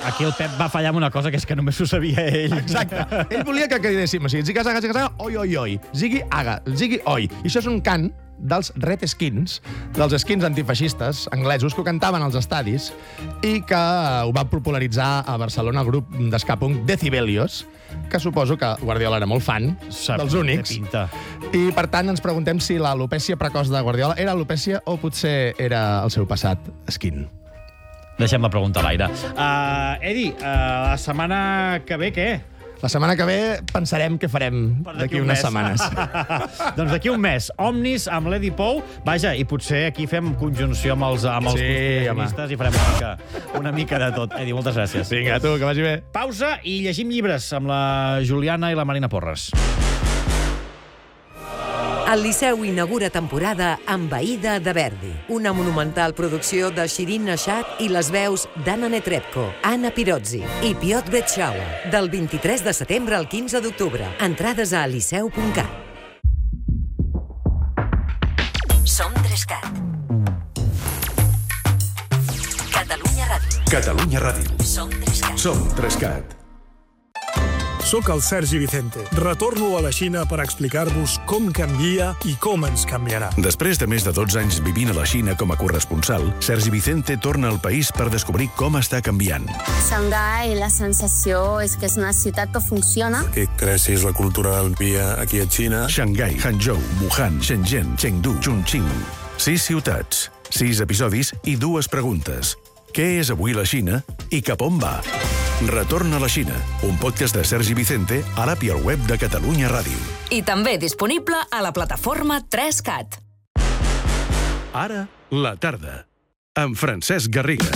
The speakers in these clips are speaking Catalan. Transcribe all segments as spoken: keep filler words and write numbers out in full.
aquí el Pep va fallar amb una cosa, que és que només ho sabia ell. Exacte. Ell volia que cridéssim, o sigui, zigui, zaga, zigui, zaga, oi, oi, oi. Zigui, aga, zigui, oi. I això és un cant dels Red Skins, dels skins antifeixistes anglesos que ho cantaven als estadis i que ho va popularitzar a Barcelona el grup d'ska punk Decibelios, que suposo que Guardiola era molt fan, Sap, dels únics. pinta. I, per tant, ens preguntem si l'alopècia precoç de Guardiola era alopècia o potser era el seu passat skin. Deixem la pregunta a l'aire. Uh, Edi, uh, la setmana que ve, què? La setmana que ve pensarem què farem d'aquí unes setmanes. Doncs d'aquí un mes, Omnis amb l'Edi Pou. Vaja, i potser aquí fem conjunció amb els, amb els Sí, conspiracionistes i farem una mica, una mica de tot. Edi, moltes gràcies. Vinga, tu, que vagi bé. Pausa i llegim llibres amb la Juliana i la Marina Porres. El Liceu inaugura temporada amb Aïda de Verdi, una monumental producció de Shirin Nashat i les veus d'Anna Netrebko, Anna Pirozzi i Piotr Betxaua, del vint-i-tres de setembre al quinze d'octubre. Entrades a liceu punt cat. Som Trescat. Catalunya Ràdio. Catalunya Ràdio. Som Trescat. Som Trescat. Soc el Sergi Vicente. Retorno a la Xina per explicar-vos com canvia i com ens canviarà. Després de més de dotze anys vivint a la Xina com a corresponsal, Sergi Vicente torna al país per descobrir com està canviant. Xangai, la sensació és que és una ciutat que funciona. Que creixis la cultura del dia aquí a Xina. Xangai, Hangzhou, Wuhan, Shenzhen, Chengdu, Chongqing. Sis ciutats, sis episodis i dues preguntes. Què és avui la Xina i cap on va? Retorna a la Xina, un podcast de Sergi Vicente a l'app i al web de Catalunya Ràdio. I també disponible a la plataforma Trescat. Ara, la tarda, amb Francesc Garriga.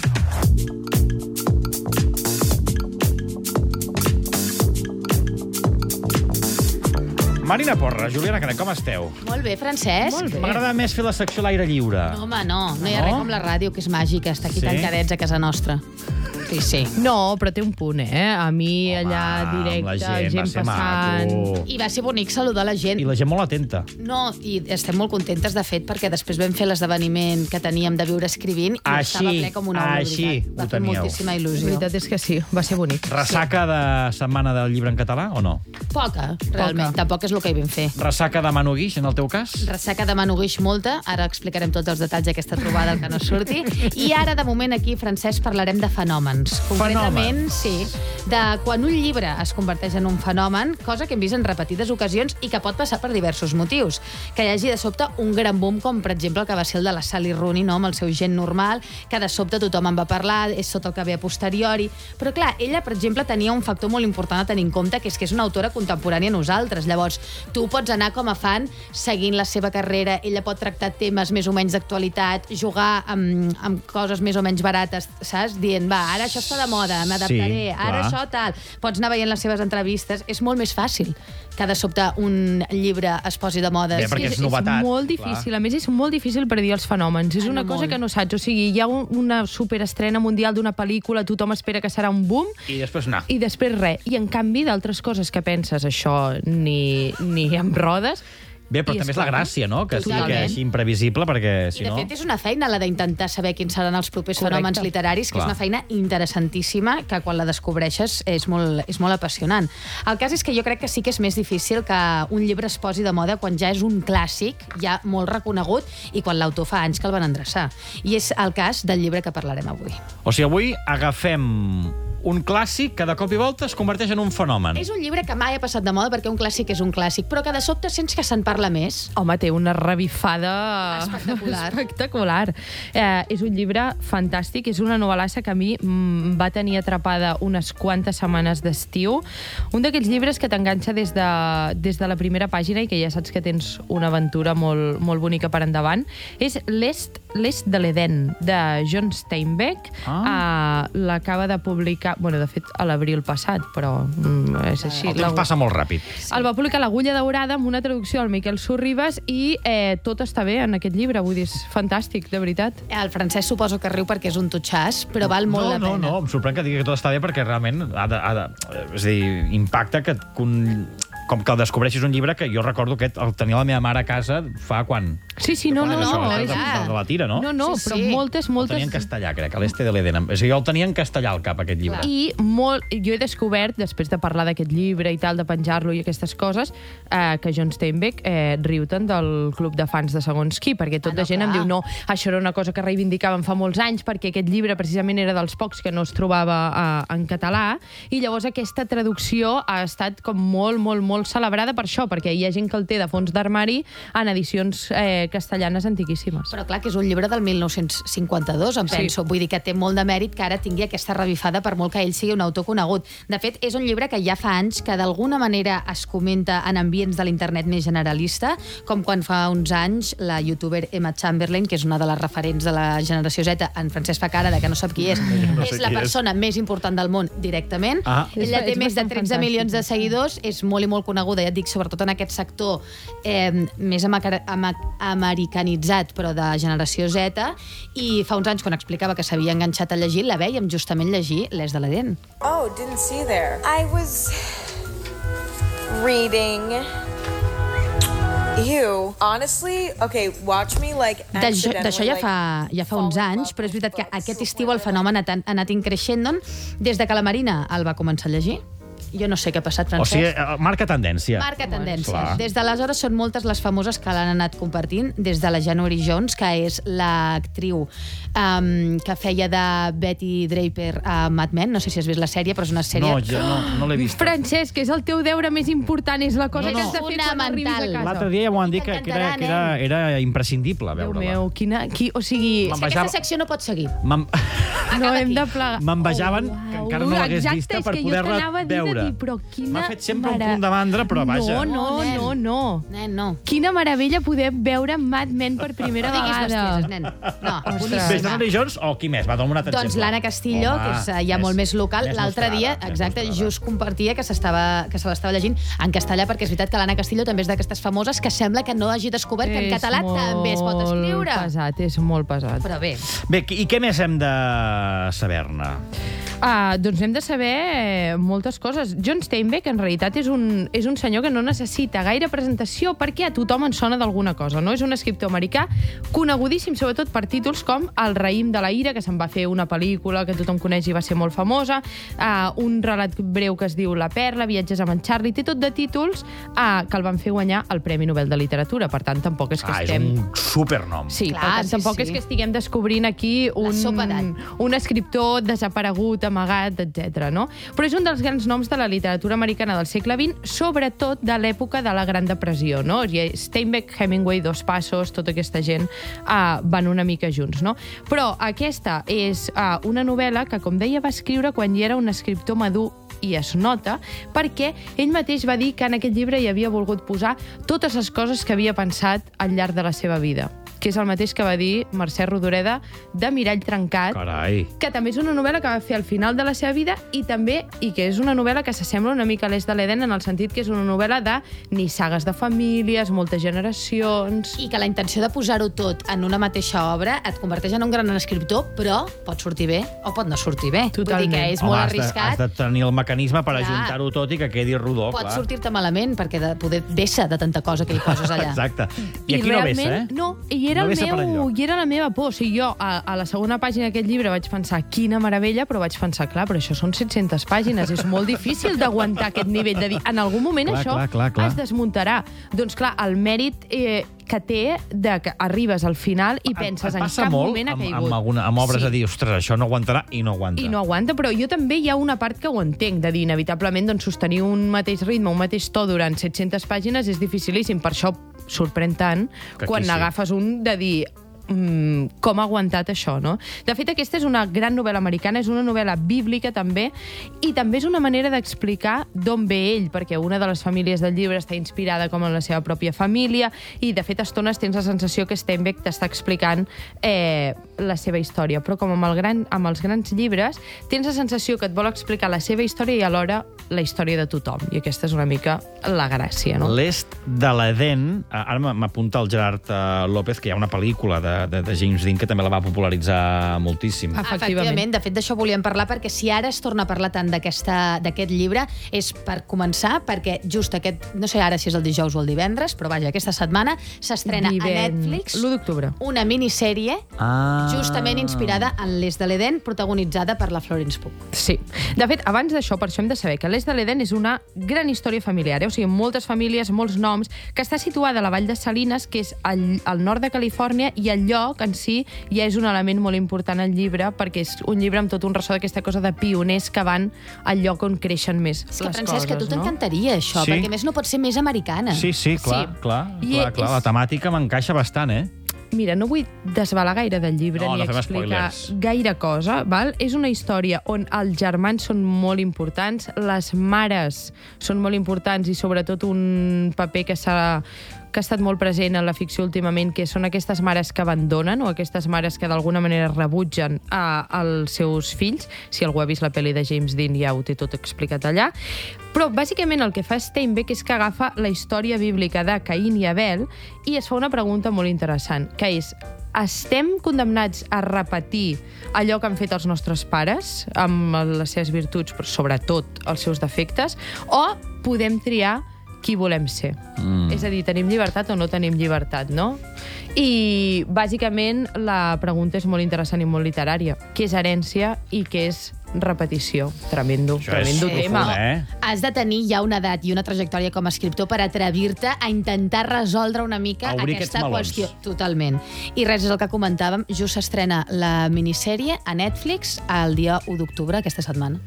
Marina Porres, Juliana Canet, com esteu? Molt bé, Francesc. Molt bé. M'agrada més fer la secció a l'aire lliure. No, home, no. No hi ha No? res com la ràdio, que és màgica. Està aquí Sí? tancadets a casa nostra. Sí, sí. No, però té un punt, eh? A mi Home, allà amb directe, la gent, gent, va ser passant... maco. I va ser bonic saludar la gent. I la gent molt atenta. No, i estem molt contentes, de fet, perquè després vam fer l'esdeveniment que teníem de viure escrivint i Així, estava ple com una aula, així veritat. ho Va fer teníeu. moltíssima La il·lusió. veritat és que sí, va ser bonic. Ressaca de setmana del llibre en català, o no? Poca, realment. Poca. Tampoc és el que hi vam fer. Ressaca de Manu Guix, en el teu cas? Ressaca de Manu Guix molta, ara explicarem tots els detalls d'aquesta trobada, el que no surti. I ara, de moment, aquí, Francesc, parlarem de fenòmens. Concretament, Fenòmens. sí, de quan un llibre es converteix en un fenomen, cosa que hem vist en repetides ocasions i que pot passar per diversos motius. Que hi hagi de sobte un gran boom, com per exemple el que va ser el de la Sally Rooney, no? Amb el seu Gent normal, que de sobte tothom en va parlar, és tot el que ve a posteriori. Però clar, ella, per exemple, tenia un factor molt important a tenir en compte, que és que és una autora contemporània a nosaltres. Llavors, tu pots anar com a fan seguint la seva carrera, ella pot tractar temes més o menys d'actualitat, jugar amb, amb coses més o menys barates, saps? Dient, va, ara això està de moda, m'adaptaré, Sí, ara clar. això tal. Pots anar veient les seves entrevistes, és molt més fàcil que de sobte un llibre es posi de moda. Bé, perquè és novetat. És molt difícil. Clar. A més, és molt difícil predir els fenòmens. És Ah, una no, cosa molt. que no saps. O sigui, hi ha un, una superestrena mundial d'una pel·lícula, tothom espera que serà un boom, I després anar. i després res. I, en canvi, d'altres coses que penses, això ni, ni amb rodes... Bé, però I també és la esclar, gràcia, no? Que sigui totalment. així imprevisible, perquè I, si de no... fet, és una feina la d'intentar saber quins seran els propers Correcte. fenòmens literaris, que Clar. és una feina interessantíssima, que quan la descobreixes és molt, és molt apassionant. El cas és que jo crec que sí que és més difícil que un llibre es posi de moda quan ja és un clàssic, ja molt reconegut, i quan l'autor fa anys que el van endreçar. I és el cas del llibre que parlarem avui. O sigui, avui agafem un clàssic que de cop i volta es converteix en un fenomen. És un llibre que mai ha passat de moda, perquè un clàssic és un clàssic, però que de sobte sents que se'n parla més. Home, té una revifada... Espectacular. Espectacular. Eh, és un llibre fantàstic, és una novel·lassa que a mi mm, va tenir atrapada unes quantes setmanes d'estiu. Un d'aquells llibres que t'enganxa des, de, des de la primera pàgina i que ja saps que tens una aventura molt, molt bonica per endavant. És L'Est l'Est de l'Eden, de John Steinbeck. Ah. Eh, l'acaba de publicar... Bueno, de fet, a l'abril passat, però mm, és així. El temps passa molt ràpid. El va publicar l'Agulla Daurada amb una traducció al Miquel Sorribas i eh, tot està bé en aquest llibre, vull dir, és fantàstic, de veritat. El Francesc suposo que riu perquè és un tutxàs, però val molt no, la pena. No, no, em sorprèn que digui que tot està bé perquè realment ha de, ha de, és a dir, impacta que, que un, com que el descobreixis un llibre que jo recordo que el tenia la meva mare a casa fa quan... Sí, sí, no, no, Això, no. de, és- de, de la tira, no? No, no, Sí, però sí. moltes, El moltes... tenia en castellà, crec, a l'Este de l'Eden. O sigui, jo el tenia en castellà al cap, aquest llibre. I molt, jo he descobert, després de parlar d'aquest llibre i tal, de penjar-lo i aquestes coses, eh, que John Steinbeck eh, riu tant del club de fans de segons qui, perquè tota Ah, no, gent em clar. diu no, això era una cosa que reivindicaven fa molts anys, perquè aquest llibre precisament era dels pocs que no es trobava eh, en català, i llavors aquesta traducció ha estat com molt, molt, molt celebrada per això, perquè hi ha gent que el té de fons d'armari en edicions eh, castellanes antiquíssimes. Però clar, que és un llibre del mil nou-cents cinquanta-dos, em Sí. penso. Vull dir que té molt de mèrit que ara tingui aquesta revifada per molt que ell sigui un autor conegut. De fet, és un llibre que ja fa anys que d'alguna manera es comenta en ambients de l'internet més generalista, com quan fa uns anys la youtuber Emma Chamberlain, que és una de les referents de la generació Z, en Francesc fa cara de que no sap qui és, No sé és la qui és. persona més important del món directament. Ah. Ella És- té és més de bastant tretze milions de fantàstica. seguidors, és molt i molt coneguda, ja et dic, sobretot en aquest sector eh, més amaca- ama- americanitzat, però de generació Z, i fa uns anys, quan explicava que s'havia enganxat a llegir, la vèiem justament llegir l'Es de l'Eden. Oh, didn't see there. I was reading. Ew. Honestly, okay, watch me like D'això accidentally, d'això ja like, fa, ja fa fall uns in anys, love però és with veritat que books aquest estiu el fenomen ha, tan- ha anat increixent des de que la Marina el va començar a llegir. Jo no sé què ha passat, O sigui, Francesc. eh, marca tendència. Marca tendència. Clar. Des d'aleshores són moltes les famoses que l'han anat compartint, des de la January Jones, que és l'actriu um, que feia de Betty Draper a Mad Men. No sé si has vist la sèrie, però és una sèrie... No, jo no, no l'he vist. Francesc, és el teu deure més important, és la cosa No, que no. has de fer quan arribis a Fonamental. casa. L'altre dia ja m'ho han dit que, que, era, que era, era imprescindible Déu veure-la. meu, quina... Qui, o sigui... És que aquesta secció no pot seguir. M'en- No Acaba hem aquí. de plegar. M'envejaven, Oh, que uau. encara no l'hagués Exacte, vista, és per que jo poder-la t'anava a dir de veure. dir, però quina M'ha fet sempre un mare- punt de mandra, però vaja. No, no, nen. no, no. Nen, no. Quina meravella poder veure Mad Men per primera No diguis vegada. bestieses, nen. No, Bé, boníssima. January Jones o qui més? Va, dona un altre Doncs exemple. l'Anna Castillo, Home, que és eh, ja molt més local. més L'altre nostrada, dia, més exacte, nostrada. just compartia que s'estava que se l'estava llegint en castellà, perquè és veritat que l'Anna Castillo també és d'aquestes famoses que sembla que no hagi descobert que en català també es pot escriure. És molt pesat, és molt pesat. Però bé, Bé, i què més hem de saber-ne? Ah, doncs hem de saber eh, moltes coses. John Steinbeck, en realitat, és un, és un senyor que no necessita gaire presentació perquè a tothom en sona d'alguna cosa, no? És un escriptor americà conegudíssim, sobretot per títols com El raïm de la ira, que se'n va fer una pel·lícula que tothom coneix i va ser molt famosa, ah, un relat breu que es diu La perla, Viatges amb en Charlie, té tot de títols ah, que el van fer guanyar el Premi Nobel de Literatura. Per tant, tampoc és que Ah, és estem... un supernom. Sí, Clar, per tant, sí, tampoc sí. és que estiguem descobrint aquí un, sopa d'all. un escriptor desaparegut, amagat, etcètera. No? Però és un dels grans noms de la literatura americana del segle vint, sobretot de l'època de la Gran Depressió. No? I Steinbeck, Hemingway, Dos Passos, tota aquesta gent uh, van una mica junts. No? Però aquesta és uh, una novel·la que, com deia, va escriure quan ja era un escriptor madur, i es nota, perquè ell mateix va dir que en aquest llibre hi havia volgut posar totes les coses que havia pensat al llarg de la seva vida, que és el mateix que va dir Mercè Rodoreda de Mirall trencat, Carai. que també és una novel·la que va fer al final de la seva vida i també i que és una novel·la que s'assembla una mica a l'Est de l'Eden en el sentit que és una novel·la de nissagues de famílies, moltes generacions... i que la intenció de posar-ho tot en una mateixa obra et converteix en un gran escriptor, però pot sortir bé o pot no sortir bé. Totalment. Vull dir que és Home, molt has de, arriscat. has de tenir el mecanisme per Clar. ajuntar-ho tot i que quedi rodó, Pot clar. sortir-te malament, perquè de poder vessa de tanta cosa que hi poses allà. Exacte. I, aquí no vessa, eh? No, i era, No el vessa per meu, enlloc. i era la meva por. O sigui, jo, a, a la segona pàgina d'aquest llibre vaig pensar, quina meravella, però vaig pensar, clar, però això són set-centes pàgines, és molt difícil d'aguantar aquest nivell de dir, en algun moment Clar, això clar, clar, clar. es desmuntarà. Doncs clar, el mèrit eh, que té de que arribes al final i penses Et en passa cap molt moment ha amb, caigut. amb, alguna, amb obres Sí. a dir, ostres, això no aguantarà i no aguanta. I no aguanta, però jo també hi ha una part que ho entenc, de dir, inevitablement, doncs, sostenir un mateix ritme, un mateix to durant set-centes pàgines és dificilíssim, per això sorprèn tant Que quan aquí sí. n'agafes un de dir mm, com ha aguantat això, no? De fet, aquesta és una gran novel·la americana, és una novel·la bíblica també, i també és una manera d'explicar d'on ve ell, perquè una de les famílies del llibre està inspirada com en la seva pròpia família, i de fet a estones tens la sensació que Steinbeck t'està explicant eh, la seva història, però com amb, el gran, amb els grans llibres, tens la sensació que et vol explicar la seva història i alhora la història de tothom. I aquesta és una mica la gràcia, no? L'est de l'Eden, ara m'apunta el Gerard López, que hi ha una pel·lícula de, de, de James Dean que també la va popularitzar moltíssim. Efectivament. De fet, d'això volíem parlar, perquè si ara es torna a parlar tant d'aquest llibre, és per començar, perquè just aquest, no sé ara si és el dijous o el divendres, però vaja, aquesta setmana s'estrena a Netflix l'u d'octubre una minissèrie ah. justament inspirada en l'est de l'Eden, protagonitzada per la Florence Pugh. Sí. De fet, abans d'això, per això hem de saber que l'est de l'Eden és una gran història familiar, eh? O sigui, moltes famílies, molts noms, que està situada a la vall de Salines, que és al, al nord de Califòrnia, i el lloc en si ja és un element molt important al llibre, perquè és un llibre amb tot un ressò d'aquesta cosa de pioners que van al lloc on creixen més és que, les Francesc, coses, que a tu t'encantaria no? això, Sí. perquè més no pot ser més americana. Sí, sí, clar, Sí. clar, I clar, clar. és- La temàtica m'encaixa bastant, eh? Mira, no vull desvelar gaire del llibre No, ni no fem explicar spoilers. gaire cosa, val? És una història on els germans són molt importants, les mares són molt importants i sobretot un paper que s'ha que ha estat molt present en la ficció últimament, que són aquestes mares que abandonen o aquestes mares que d'alguna manera rebutgen a, als seus fills. Si algú ha vist la pel·li de James Dean ja ho té tot explicat allà. Però bàsicament el que fa Steinbeck és que agafa la història bíblica de Caín i Abel i es fa una pregunta molt interessant, que és: estem condemnats a repetir allò que han fet els nostres pares, amb les seves virtuts, però sobretot els seus defectes, o podem triar qui volem ser? Mm. És a dir, tenim llibertat o no tenim llibertat, no? I, bàsicament, la pregunta és molt interessant i molt literària. Què és herència i què és repetició? Tremendo, Això tremendo és tema. profund, eh? Has de tenir ja una edat i una trajectòria com a escriptor per atrevir-te a intentar resoldre una mica A obrir aquesta aquests melons. qüestió. Totalment. I res, és el que comentàvem, just s'estrena la minissèrie a Netflix el dia u d'octubre, aquesta setmana.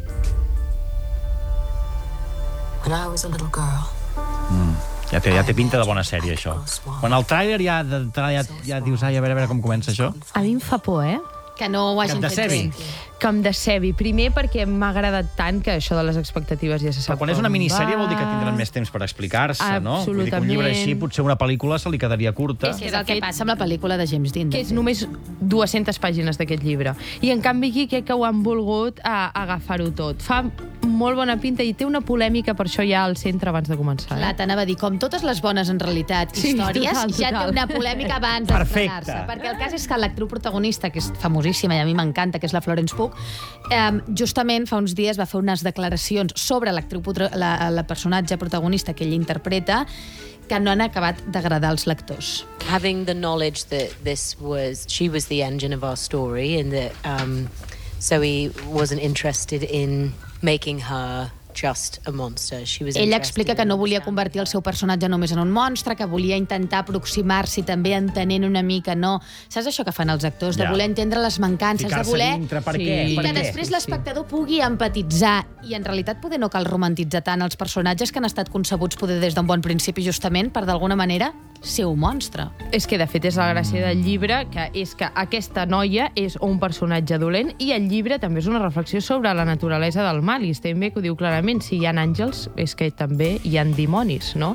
When I was a little girl. Mm. Ja té, ja té pinta de bona sèrie, això. Quan el tràiler ja, d'entrada ja, ja dius, ai, a veure, a veure com comença això. A mi em fa por, eh? Que no ho hagin Que et fet decebi. bé. Que em decebi. Primer perquè m'ha agradat tant que això de les expectatives ja se sap Però quan és una com minissèrie va. vol dir que tindran més temps per explicar-se, no? Vull dir que un Absolutament. llibre així, potser una pel·lícula se li quedaria curta. És que és el que passa amb la pel·lícula de James Dean. Que de és fet. només dues-centes pàgines d'aquest llibre. I, en canvi, aquí crec que ho han volgut a, agafar-ho tot. Fa molt bona pinta i té una polèmica per això ja al centre abans de començar. Clar, Eh? t'anava a dir, com totes les bones, en realitat, Sí, històries, total, ja té total. una polèmica abans Perfecte. d'estrenar-se. Perquè el cas és que l'actriu protagonista, que és famosíssima i a mi m'encanta, que és la Florence Pugh, eh, justament fa uns dies va fer unes declaracions sobre l'actriu, la, la personatge protagonista que ella interpreta, que no han acabat d'agradar als lectors. Having the knowledge that this was, she was the engine of our story, and that um, so he wasn't interested in making her just a monster. She was Ella interested explica que in no volia understanding convertir el her. seu personatge només en un monstre, que volia intentar aproximar-s'hi també entenent una mica, no... Saps això que fan els actors? De Ja. voler entendre les mancances, de Ficar-se voler... dintre, per Sí. què? I Per que què? després l'espectador pugui empatitzar. I en realitat poder no cal romantitzar tant els personatges que han estat concebuts poder des d'un bon principi justament per d'alguna manera ser un monstre. És que, de fet, és la gràcia del llibre, que és que aquesta noia és un personatge dolent i el llibre també és una reflexió sobre la naturalesa del mal. I Steinbeck ho diu clarament, si hi ha àngels és que també hi ha dimonis, no?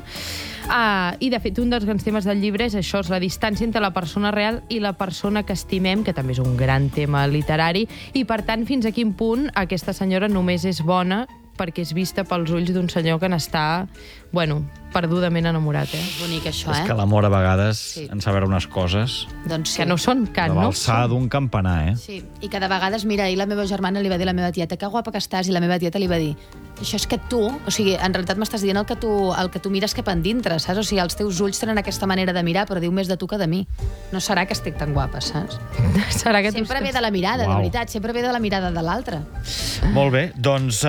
Uh, I, de fet, un dels grans temes del llibre és això, és la distància entre la persona real i la persona que estimem, que també és un gran tema literari, i, per tant, fins a quin punt aquesta senyora només és bona perquè és vista pels ulls d'un senyor que n'està, bueno, perdudament enamorat, eh? És bonic, això, És eh? que l'amor a vegades Sí. en saber unes coses Doncs sí. Que no són, que de no l'alçada són. d'un campanar, eh? Sí, i que de vegades, mira, ahir la meva germana li va dir a la meva tieta, que guapa que estàs, i la meva tieta li va dir, això és que tu, o sigui, en realitat m'estàs dient el que tu, el que tu mires cap endintre, saps? O sigui, els teus ulls tenen aquesta manera de mirar, però diu més de tu que de mi. No serà que estic tan guapa, saps? Serà que tu Sempre ve estàs- de la mirada, Uau. de veritat, sempre ve de la mirada de l'altre. Molt bé, doncs...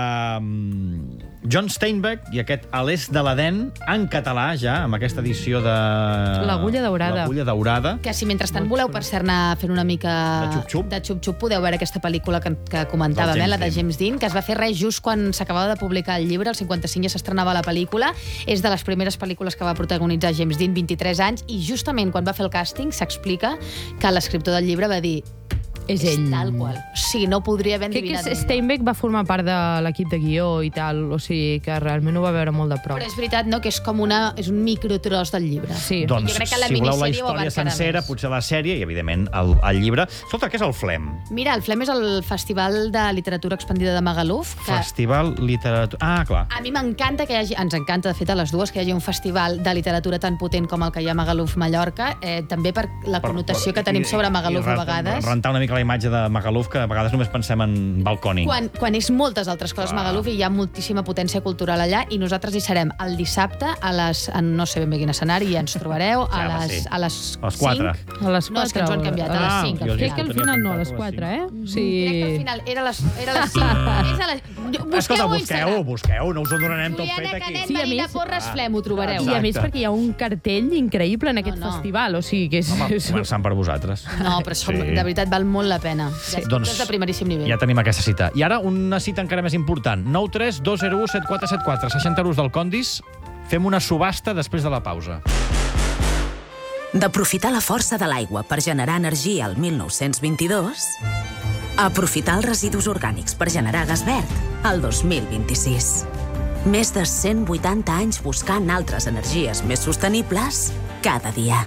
Uh, John Steinbeck i aquest A l'est de l'Eden, en català ja, amb aquesta edició de... L'Agulla Daurada. L'Agulla Daurada. Que si mentrestant voleu, per cert, anar fent una mica De xup-xup. de xup-xup, podeu veure aquesta pel·lícula que, que comentàvem, Del eh, James la de Dean. James Dean, que es va fer res just quan s'acabava de publicar el llibre, el cinquanta-cinc ja s'estrenava la pel·lícula, és de les primeres pel·lícules que va protagonitzar James Dean, vint-i-tres anys, i justament quan va fer el càsting s'explica que l'escriptor del llibre va dir és ell. Tal qual. Sí, no podria haver Crec que endivinat millor. Steinbeck va formar part de l'equip de guió i tal, o sigui que realment ho va veure molt de prop. Però és veritat, no?, que és com una, és un microtros del llibre. Sí. Doncs, jo crec que la si voleu la minissèrie ho història abarcarà sencera, més. potser la sèrie i, evidentment, el, el llibre. Escolta, què és el Flem? Mira, el Flem és el Festival de Literatura Expandida de Magaluf, que Festival Literatura... Ah, clar. a mi m'encanta que hi hagi, ens encanta, de fet, a les dues, que hi hagi un festival de literatura tan potent com el que hi ha a Magaluf, Mallorca, eh, també per la connotació que tenim sobre Magaluf a vegades. Rentar una mica la imatge de Magaluf, que a vegades només pensem en balcònic. Quan, quan és moltes altres coses Clar. Magaluf i hi ha moltíssima potència cultural allà, i nosaltres hi serem el dissabte a les... no sé ben bé quin escenari, ja ens trobareu, a Ja, les, sí. a les A les quatre. cinc. A les No, és que ens ho han canviat, a Ah, les cinc. jo Crec que al tenia final no, a apuntat les a les quatre, eh? O Crec que al sigui... final era a les, era a les cinc. És a les... Busqueu Escolta, a busqueu, Instagram. busqueu, no us ho donarem tot Juliana fet aquí. Canet, Sí, a Marina més- Porres, Flem, ho trobareu. I a més Exacte. perquè hi ha un cartell increïble en aquest No, no. festival, o sigui que és... Home, és- començant per vosaltres. No, però això, Sí. de veritat, val molt la pena. Ja, Doncs és de primeríssim nivell. Ja tenim aquesta cita. I ara una cita encara més important. nou tres dos zero u set quatre set quatre, seixanta euros del Condis. Fem una subhasta després de la pausa. D'aprofitar la força de l'aigua per generar energia al mil nou-cents vint-i-dos, a aprofitar els residus orgànics per generar gas verd al dos mil vint-i-sis. Més de cent vuitanta anys buscant altres energies més sostenibles cada dia.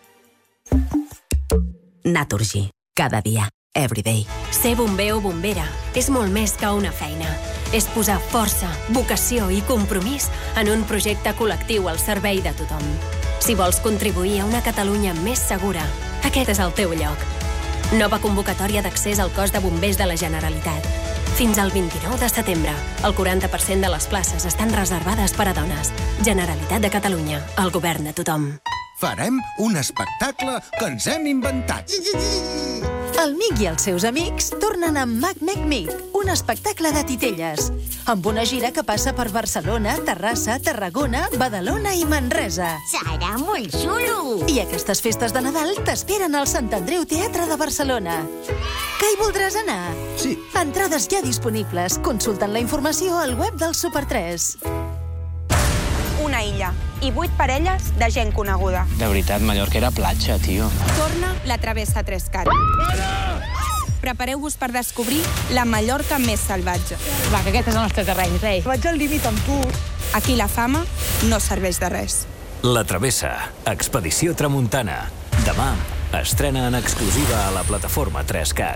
Naturgy. Cada dia. Everyday. Ser bomber o bombera és molt més que una feina. És posar força, vocació i compromís en un projecte col·lectiu al servei de tothom. Si vols contribuir a una Catalunya més segura, aquest és el teu lloc. Nova convocatòria d'accés al cos de bombers de la Generalitat. Fins al vint-i-nou de setembre, el quaranta per cent de les places estan reservades per a dones. Generalitat de Catalunya, el govern de tothom. Farem un espectacle que ens hem inventat. El Mic i els seus amics tornen amb Mac Mac Meet, un espectacle de titelles, amb una gira que passa per Barcelona, Terrassa, Tarragona, Badalona i Manresa. Serà molt xulo! I aquestes festes de Nadal t'esperen al Sant Andreu Teatre de Barcelona. Que hi voldràs anar? Sí. Entrades ja disponibles. Consulten la informació al web del Super tres. Una illa i vuit parelles de gent coneguda. De veritat, Mallorca era platja, tio. Torna la Travessa Trescat. Prepareu-vos per descobrir la Mallorca més salvatge. Va, que aquest és el nostre terreny, rei. Vaig al límit amb tu. Aquí la fama no serveix de res. La Travessa, Expedició Tramuntana. Demà estrena en exclusiva a la plataforma trescat.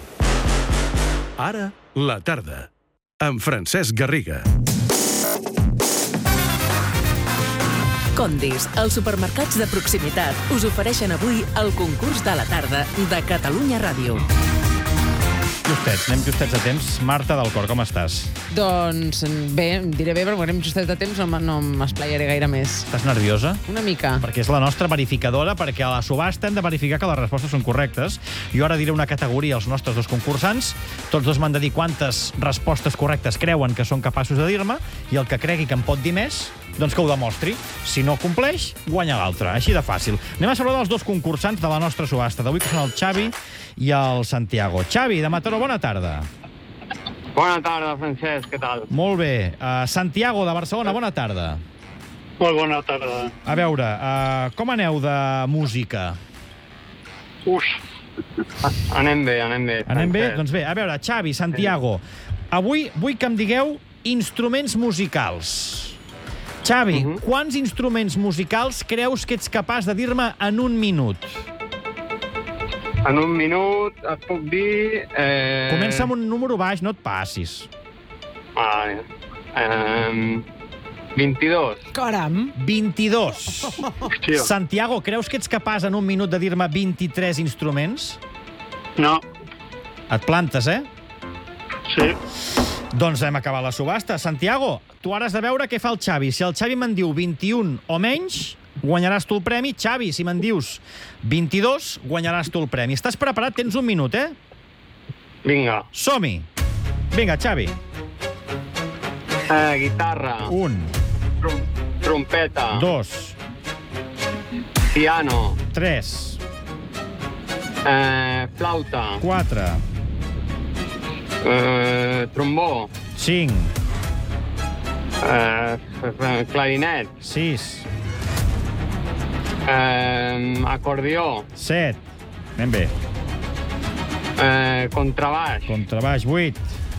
Ara, la tarda, amb Francesc Garriga. Condis, els supermercats de proximitat, us ofereixen avui el concurs de la tarda de Catalunya Ràdio. Justets, anem justets a temps. Marta del Cor, com estàs? Doncs bé, diré bé, però quan anem justet de temps no, m- no m'esplaiaré gaire més. Estàs nerviosa? Una mica. Perquè és la nostra verificadora, perquè a la subhasta hem de verificar que les respostes són correctes. Jo ara diré una categoria als nostres dos concursants. Tots dos m'han de dir quantes respostes correctes creuen que són capaços de dir-me, i el que cregui que em pot dir més, doncs que ho demostri. Si no compleix, guanya l'altre. Així de fàcil. Anem a saludar els dos concursants de la nostra subhasta d'avui, que són el Xavi i el Santiago. Xavi, de Mataró, bona tarda. Bona tarda, Francesc, què tal? Molt bé. Uh, Santiago, de Barcelona, bona tarda. Molt bona tarda. A veure, uh, com aneu de música? Ux, anem bé, anem bé. Anem bé? Francesc. Doncs bé, a veure, Xavi, Santiago, avui vull que em digueu instruments musicals. Xavi, uh -huh. quants instruments musicals creus que ets capaç de dir-me en un minut? En un minut et puc dir... Eh... Comença amb un número baix, no et passis. Vale. Eh... vint-i-dos. Caram! vint-i-dos. Hòstia. Santiago, creus que ets capaç en un minut de dir-me vint-i-tres instruments? No. Et plantes, eh? Sí. Doncs hem acabat la subhasta. Santiago, tu ara has de veure què fa el Xavi. Si el Xavi me'n diu vint-i-un o menys, guanyaràs tu el premi. Xavi, si me'n dius vint-i-dos, guanyaràs tu el premi. Estàs preparat? Tens un minut, eh? Vinga. Som-hi. Vinga, Xavi. Eh, guitarra. Un. Trom trompeta. Dos. Piano. Tres. Eh, flauta. Quatre. Eh, trombó. Cinc. Eh, clarinet. Sis. Eh, acordió. Set. Anem bé. Eh, contrabaix. Contrabaix, vuit.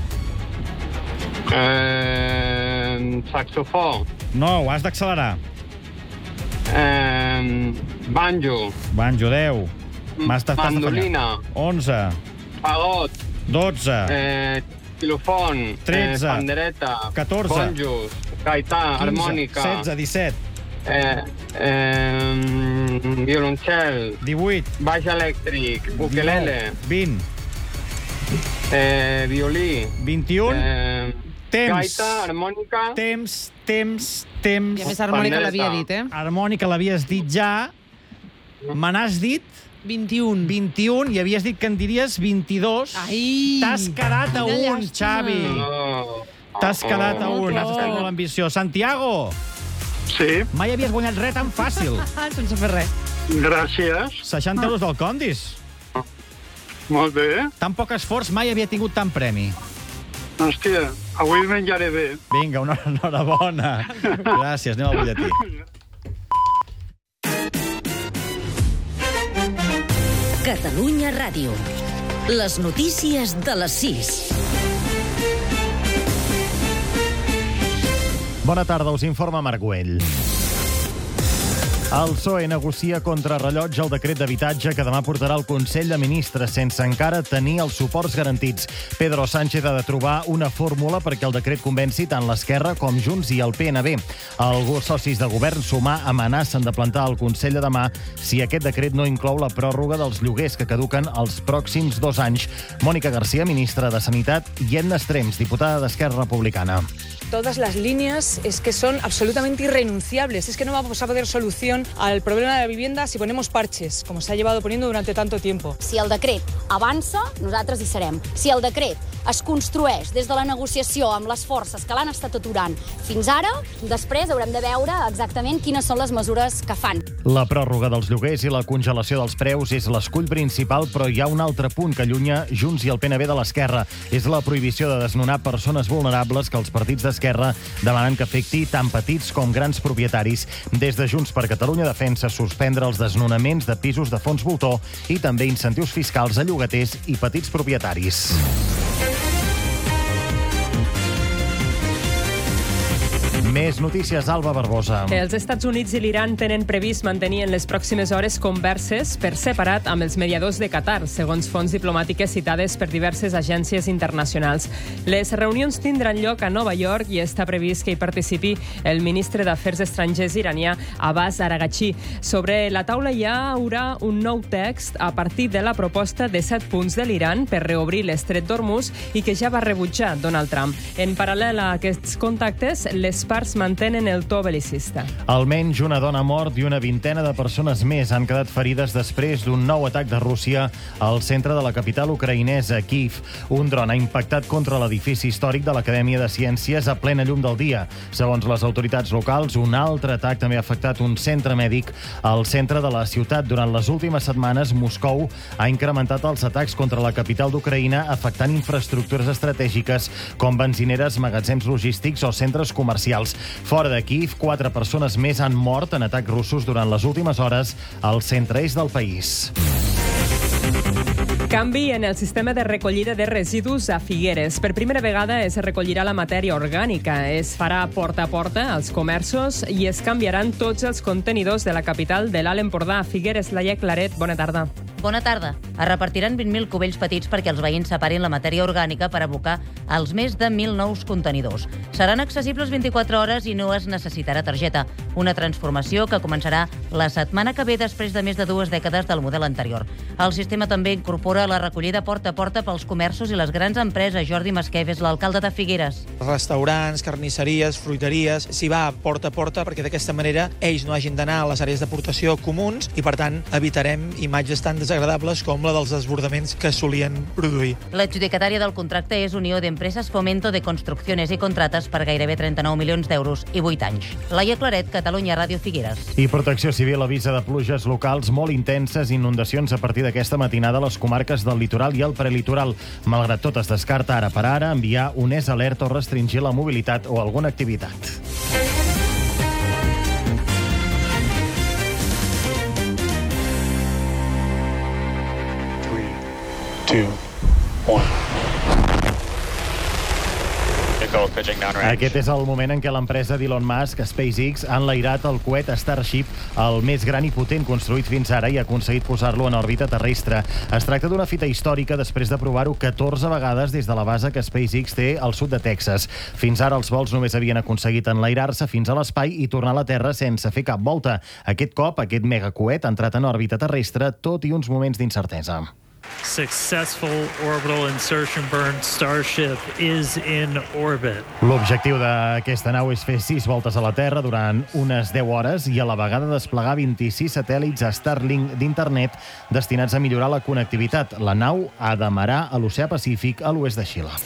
Eh, saxofó. nou, has d'accelerar. Eh, banjo. Banjo, deu. Mandolina. onze. Fagot. dotze. Eh, xilofón. tretze. Eh, pandereta. catorze. Conjos. Gaità. Harmònica. setze, disset. Eh, eh, violoncel. divuit. Baix elèctric. Ukelele. vint. Eh, violí. vint-i-un. Eh, temps. Gaita, harmònica. Temps, temps, temps. I a més, harmònica l'havia dit, eh? Harmònica l'havies dit ja. Me n'has dit... vint-i-un. vint-i-un, i havies dit que en diries vint-i-dos. Ai! T'has quedat a Quina un, llàstima. Xavi. Oh. T'has quedat a un. Oh. Has estat molt ambiciós. Santiago! Sí. Mai havies guanyat res tan fàcil. Sense fer res. Gràcies. seixanta euros del Condis. Molt bé. Tan poc esforç mai havia tingut tant premi. Hòstia, avui menjaré bé. Vinga, una enhorabona. Gràcies, anem al butlletí. Catalunya Ràdio. Les notícies de les sis. Bona tarda, us informa Marc Güell. El P S O E negocia contra rellotge el decret d'habitatge que demà portarà al Consell de Ministres sense encara tenir els suports garantits. Pedro Sánchez ha de trobar una fórmula perquè el decret convenci tant l'Esquerra com Junts i el P N B. Els socis de govern Sumar amenacen de plantar al Consell de demà si aquest decret no inclou la pròrroga dels lloguers que caduquen els pròxims dos anys. Mònica García, ministra de Sanitat, i Edna Estrems, diputada d'Esquerra Republicana. Todas las líneas es que son absolutamente irrenunciables. Es que no vamos a poder solución al problema de la vivienda si ponemos parches, como se ha llevado poniendo durante tanto tiempo. Si el decret avança, nosaltres hi serem. Si el decret es construeix des de la negociació amb les forces que l'han estat aturant fins ara, després haurem de veure exactament quines són les mesures que fan. La pròrroga dels lloguers i la congelació dels preus és l'escull principal, però hi ha un altre punt que allunya Junts i el P N B de l'Esquerra. És la prohibició de desnonar persones vulnerables que els partits d'Esquerra demanen que afecti tant petits com grans propietaris. Des de Junts per Catalunya defensa suspendre els desnonaments de pisos de fons voltor i també incentius fiscals a llogaters i petits propietaris. Més notícies, Alba Barbosa. Els Estats Units i l'Iran tenen previst mantenir en les pròximes hores converses per separat amb els mediadors de Qatar, segons fonts diplomàtiques citades per diverses agències internacionals. Les reunions tindran lloc a Nova York i està previst que hi participi el ministre d'Afers Estrangers iranià Abbas Araghchi. Sobre la taula hi haurà un nou text a partir de la proposta de set punts de l'Iran per reobrir l'estret d'Hormuz i que ja va rebutjar Donald Trump. En paral·lel a aquests contactes, les parts mantenen el to belicista. Almenys una dona ha mort i una vintena de persones més han quedat ferides després d'un nou atac de Rússia al centre de la capital ucraïnesa, Kyiv. Un dron ha impactat contra l'edifici històric de l'Acadèmia de Ciències a plena llum del dia. Segons les autoritats locals, un altre atac també ha afectat un centre mèdic al centre de la ciutat. Durant les últimes setmanes, Moscou ha incrementat els atacs contra la capital d'Ucraïna, afectant infraestructures estratègiques com benzineres, magatzems logístics o centres comercials. Fora de Kyiv, quatre persones més han mort en atacs russos durant les últimes hores al centre-est del país. Canvi en el sistema de recollida de residus a Figueres. Per primera vegada es recollirà la matèria orgànica. Es farà porta a porta als comerços i es canviaran tots els contenidors de la capital de l'Alt Empordà. Figueres, Laia Claret, bona tarda. Bona tarda. Es repartiran vint mil cubells petits perquè els veïns separin la matèria orgànica per abocar als més de mil nous contenidors. Seran accessibles vint-i-quatre hores i no es necessitarà targeta. Una transformació que començarà la setmana que ve després de més de dues dècades del model anterior. El sistema també incorpora la recollida porta a porta pels comerços i les grans empreses. Jordi Masquef és l'alcalde de Figueres. Restaurants, carnisseries, fruiteries, s'hi va porta a porta perquè d'aquesta manera ells no hagin d'anar a les àrees d'aportació comuns i, per tant, evitarem imatges tan desagradables com la dels desbordaments que solien produir. L'adjudicatària del contracte és Unió d'Empreses Fomento de Construcciones i Contrates per gairebé trenta-nou milions d'euros i vuit anys. Laia Claret, Catalunya Ràdio, Figueres. I Protecció Civil avisa de pluges locals molt intenses i inundacions a partir d'aquesta matinada a les comarques del litoral i el prelitoral. Malgrat tot, es descarta ara per ara enviar un és alerta o restringir la mobilitat o alguna activitat. Two. Aquest és el moment en què l'empresa d'Elon Musk, SpaceX, ha enlairat el coet Starship, el més gran i potent construït fins ara, i ha aconseguit posar-lo en òrbita terrestre. Es tracta d'una fita històrica després de provar-ho catorze vegades des de la base que SpaceX té al sud de Texas. Fins ara els vols només havien aconseguit enlairar-se fins a l'espai i tornar a la Terra sense fer cap volta. Aquest cop, aquest megacoet ha entrat en òrbita terrestre, tot i uns moments d'incertesa. Successful orbital insertion burn. Starship is in orbit. L'objectiu d'aquesta nau és fer sis voltes a la Terra durant unes deu hores i a la vegada desplegar vint-i-sis satèl·lits Starlink d'internet destinats a millorar la connectivitat. La nau ha d'amarar a l'oceà Pacífic a l'oest de Xile.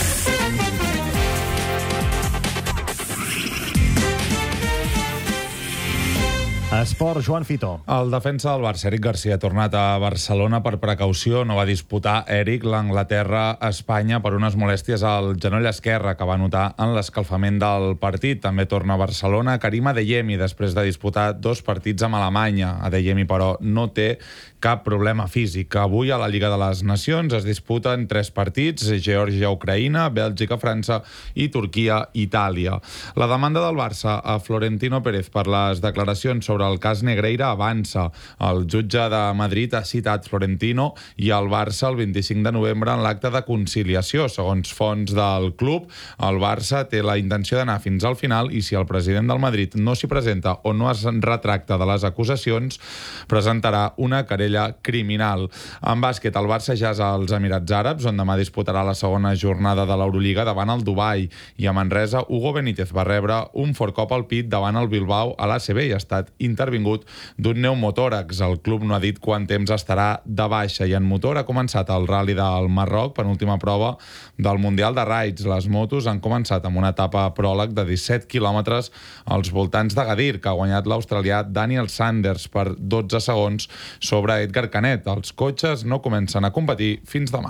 Esport, Joan Fitó. El defensa del Barça, Eric Garcia, ha tornat a Barcelona per precaució. No va disputar Eric l'Anglaterra-Espanya per unes molèsties al genoll esquerre que va notar en l'escalfament del partit. També torna a Barcelona Karim Adeyemi després de disputar dos partits amb Alemanya. Adeyemi, però, no té cap problema físic. Avui a la Lliga de les Nacions es disputen tres partits: Geòrgia-Ucraïna, Bèlgica-França i Turquia-Itàlia. La demanda del Barça a Florentino Pérez per les declaracions sobre el cas Negreira avança. El jutge de Madrid ha citat Florentino i el Barça el vint-i-cinc de novembre en l'acte de conciliació. Segons fonts del club, el Barça té la intenció d'anar fins al final i si el president del Madrid no s'hi presenta o no es retracta de les acusacions, presentarà una querella criminal. En bàsquet, el Barça ja és als Emirats Àrabs, on demà disputarà la segona jornada de l'Eurolliga davant el Dubai. I a Manresa, Hugo Benítez va rebre un fort cop al pit davant el Bilbao a l'A C B i ha estat intervingut d'un pneumotòrax. El club no ha dit quant temps estarà de baixa i en motor ha començat el Rally del Marroc, penúltima prova del Mundial de Raids. Les motos han començat amb una etapa pròleg de disset quilòmetres als voltants d'Agadir, que ha guanyat l'australià Daniel Sanders per dotze segons sobre Edgar Canet. Els cotxes no comencen a competir fins demà.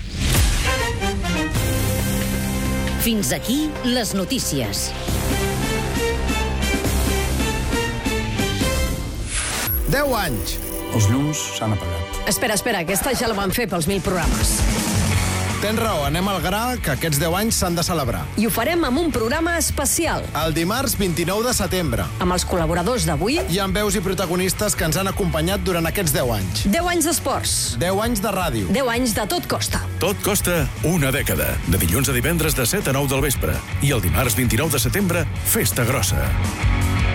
Fins aquí les notícies. deu anys. Els llums s'han apagat. Espera, espera, aquesta ja la van fer pels mil programes. Tens raó, anem al gra, que aquests deu anys s'han de celebrar. I ho farem amb un programa especial. El dimarts vint-i-nou de setembre. Amb els col·laboradors d'avui. I amb veus i protagonistes que ens han acompanyat durant aquests deu anys. deu anys d'esports. deu anys de ràdio. deu anys de Tot Costa. Tot costa una dècada. De dilluns a divendres de set a nou del vespre. I el dimarts vint-i-nou de setembre, Festa Grossa.